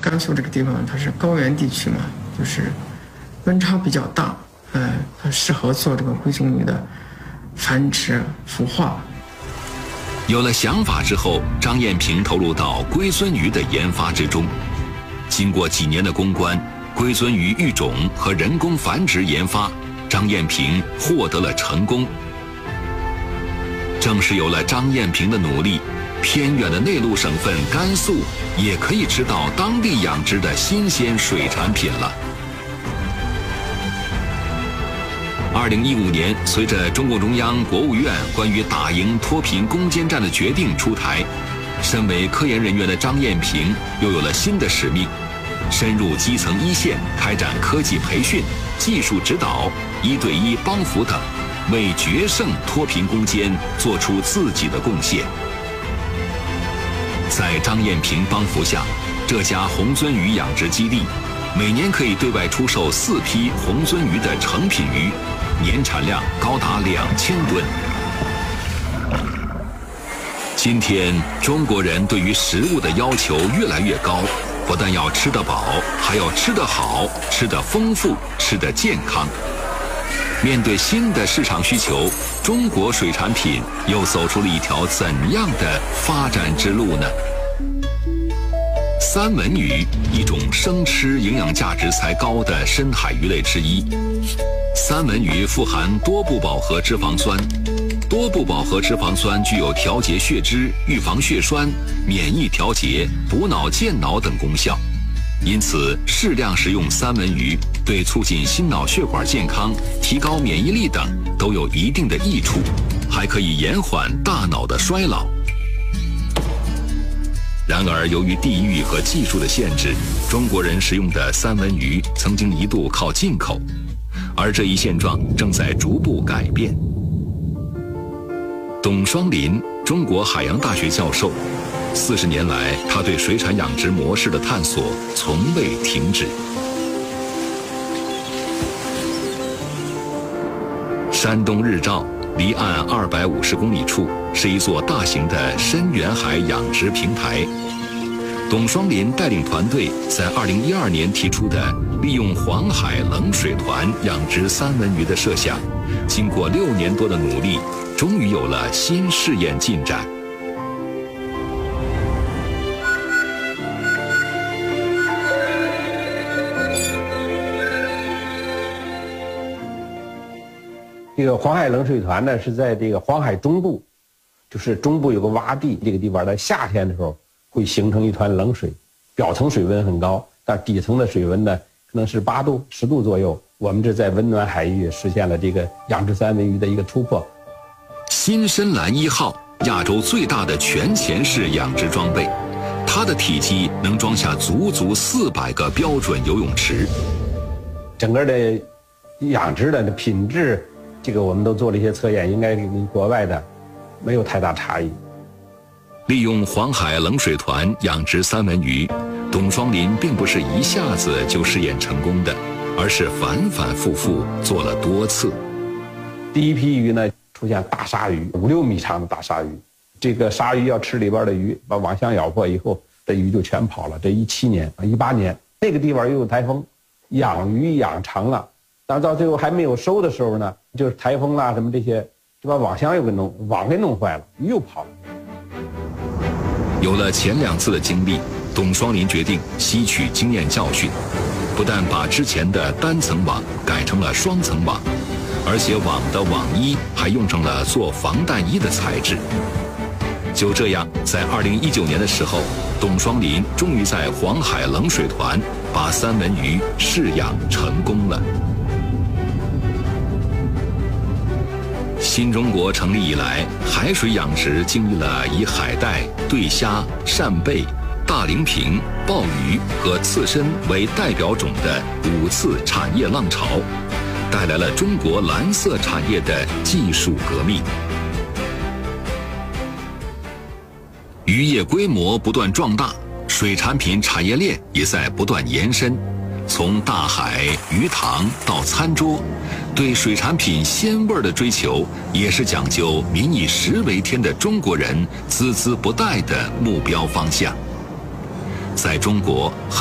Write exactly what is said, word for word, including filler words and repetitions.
甘肃这个地方它是高原地区嘛，就是温差比较大，呃，它适合做这个龟松鱼的繁殖孵化。 有了想法之后，张艳平投入到龟孙鱼的研发之中。经过几年的攻关，龟孙鱼育种和人工繁殖研发，张艳平获得了成功。正是有了张艳平的努力，偏远的内陆省份甘肃也可以吃到当地养殖的新鲜水产品了。二零一五年，随着中共中央、国务院关于打赢脱贫攻坚战的决定出台，身为科研人员的张艳平又有了新的使命，深入基层一线，开展科技培训、技术指导、一对一帮扶等，为决胜脱贫攻坚做出自己的贡献。在张艳平帮扶下，这家红鳟鱼养殖基地每年可以对外出售四批红鳟鱼的成品鱼，年产量高达两千吨。今天，中国人对于食物的要求越来越高，不但要吃得饱，还要吃得好、吃得丰富、吃得健康。面对新的市场需求，中国水产品又走出了一条怎样的发展之路呢？三文鱼，一种生吃营养价值才高的深海鱼类之一。三文鱼富含多不饱和脂肪酸，多不饱和脂肪酸具有调节血脂、预防血栓、免疫调节、补脑健脑等功效。因此，适量食用三文鱼对促进心脑血管健康、提高免疫力等都有一定的益处，还可以延缓大脑的衰老。然而，由于地域和技术的限制，中国人食用的三文鱼曾经一度靠进口，而这一现状正在逐步改变。董双林，中国海洋大学教授，四十年来，他对水产养殖模式的探索从未停止。山东日照离岸二百五十公里处是一座大型的深远海养殖平台。董双林带领团队在二零一二年提出的利用黄海冷水团养殖三文鱼的设想，经过六年多的努力，终于有了新试验进展。 这个黄海冷水团呢，是在这个黄海中部，就是中部有个洼地，这个地方在夏天的时候会形成一团冷水，表层水温很高，但底层的水温呢可能是八度、十度左右。我们这在温暖海域实现了这个养殖三文鱼的一个突破。 新深蓝一号，亚洲最大的全潜式养殖装备，它的体积能装下足足四百个标准游泳池。 整个的养殖的品质，这个我们都做了一些测验，应该跟国外的没有太大差异。 利用黄海冷水团养殖三文鱼，董双林并不是一下子就试验成功的，而是反反复复做了多次。 第一批鱼呢，出现大鲨鱼，五六米长的大鲨鱼。这个鲨鱼要吃里边的鱼，把网箱咬破以后，这鱼就全跑了。这一七年、一八年，那个地方又有台风，养鱼养长了，但到最后还没有收的时候呢，就是台风啦什么这些，就把网箱又给弄网给弄坏了，鱼又跑了。 有了前两次的经历，董双林决定吸取经验教训，不但把之前的单层网改成了双层网，而且网的网衣还用上了做防弹衣的材质。就这样，在二零一九年的时候，董双林终于在黄海冷水团把三文鱼试养成功了。新中国成立以来，海水养殖经历了以海带、对虾、扇贝、大鳞平、鲍鱼和刺身为代表种的五次产业浪潮，带来了中国蓝色产业的技术革命。渔业规模不断壮大，水产品产业链也在不断延伸。从大海、鱼塘到餐桌，对水产品鲜味的追求，也是讲究民以食为天的中国人孜孜不怠的目标方向。在中国，